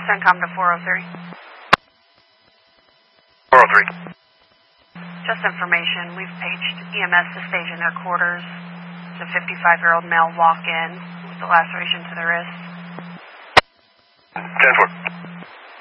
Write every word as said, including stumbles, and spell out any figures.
CENTCOM to four oh three. four oh three. Just information, we've paged E M S to stage in their quarters. There's a fifty-five-year-old male walk-in with a laceration to the wrist. ten four.